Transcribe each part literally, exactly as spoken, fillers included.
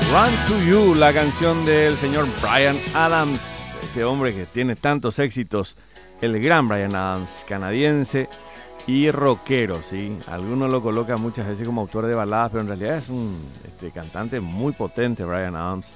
Run to You, la canción del señor Bryan Adams, este hombre que tiene tantos éxitos, el gran Bryan Adams, canadiense y rockero, ¿sí? Algunos lo colocan muchas veces como autor de baladas, pero en realidad es un este, cantante muy potente, Bryan Adams,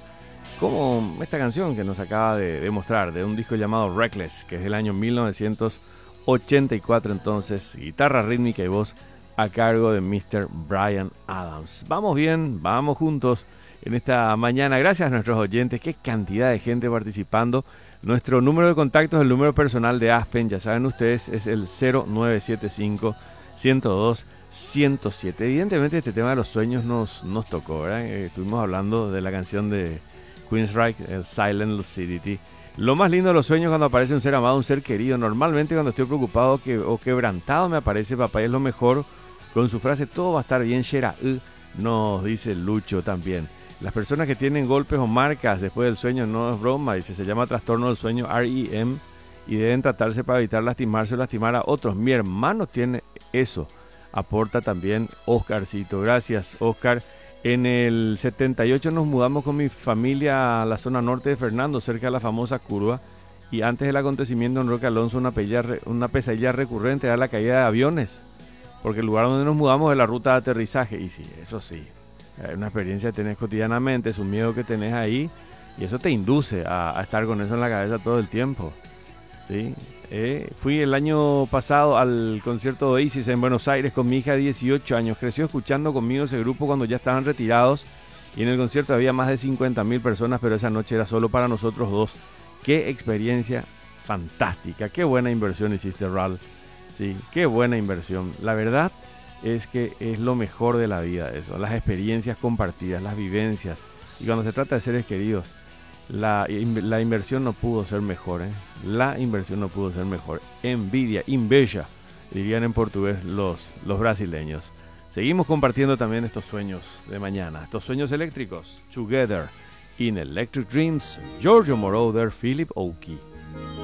como esta canción que nos acaba de, de mostrar, de un disco llamado Reckless, que es del año mil novecientos ochenta y cuatro, entonces, guitarra rítmica y voz a cargo de mister Bryan Adams. Vamos bien, vamos juntos en esta mañana. Gracias a nuestros oyentes, qué cantidad de gente participando. Nuestro número de contacto es el número personal de Aspen, ya saben ustedes, es el cero nueve siete cinco, uno cero dos, uno cero siete. Evidentemente este tema de los sueños nos, nos tocó, ¿verdad? Eh, estuvimos hablando de la canción de Queensryche, el Silent Lucidity. Lo más lindo de los sueños cuando aparece un ser amado, un ser querido. Normalmente cuando estoy preocupado que, o quebrantado me aparece papá y es lo mejor. Con su frase, todo va a estar bien, Shera, uh, nos dice Lucho también. Las personas que tienen golpes o marcas después del sueño no es broma, dice, se llama trastorno del sueño R E M y deben tratarse para evitar lastimarse o lastimar a otros. Mi hermano tiene eso, aporta también Oscarcito. Gracias, Oscar. En el setenta y ocho nos mudamos con mi familia a la zona norte de Fernando, cerca de la famosa curva, y antes del acontecimiento en Roque Alonso una, pesadilla, una pesadilla recurrente era la caída de aviones, porque el lugar donde nos mudamos es la ruta de aterrizaje. Y sí, eso sí, es una experiencia que tenés cotidianamente, es un miedo que tenés ahí, y eso te induce a, a estar con eso en la cabeza todo el tiempo, ¿sí? Eh, fui el año pasado al concierto de Oasis en Buenos Aires con mi hija de dieciocho años. Creció escuchando conmigo ese grupo cuando ya estaban retirados, y en el concierto había más de cincuenta mil personas, pero esa noche era solo para nosotros dos. Qué experiencia fantástica, qué buena inversión hiciste, Ral. Sí, qué buena inversión. La verdad es que es lo mejor de la vida eso, las experiencias compartidas, las vivencias. Y cuando se trata de seres queridos, la, la inversión no pudo ser mejor, ¿eh? La inversión no pudo ser mejor. Envidia, inveja, dirían en portugués los, los brasileños. Seguimos compartiendo también estos sueños de mañana, estos sueños eléctricos. Together in Electric Dreams, Giorgio Moroder, Philip Oakey.